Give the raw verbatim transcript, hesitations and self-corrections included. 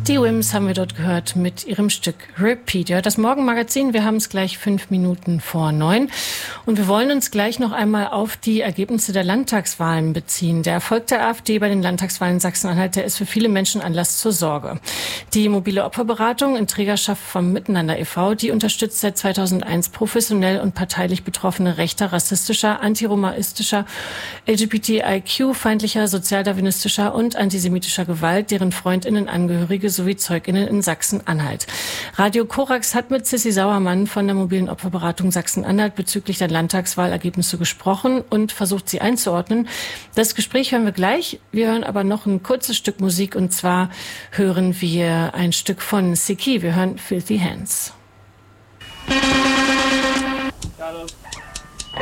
Die Wims haben wir dort gehört mit ihrem Stück Repeat. Ihr hört das Morgenmagazin, wir haben es gleich fünf Minuten vor neun und wir wollen uns gleich noch einmal auf die Ergebnisse der Landtagswahlen beziehen. Der Erfolg der AfD bei den Landtagswahlen in Sachsen-Anhalt, der ist für viele Menschen Anlass zur Sorge. Die mobile Opferberatung in Trägerschaft vom Miteinander e V, die unterstützt seit zweitausendeins professionell und parteilich betroffene rechter, rassistischer, antiromaistischer, L G B T I Q-feindlicher, sozialdarwinistischer und antisemitischer Gewalt, deren FreundInnen, Angehörige sowie ZeugInnen in Sachsen-Anhalt. Radio Korax hat mit Sissi Sauermann von der mobilen Opferberatung Sachsen-Anhalt bezüglich der Landtagswahlergebnisse gesprochen und versucht, sie einzuordnen. Das Gespräch hören wir gleich. Wir hören aber noch ein kurzes Stück Musik und zwar hören wir ein Stück von Siki. Wir hören Filthy Hands.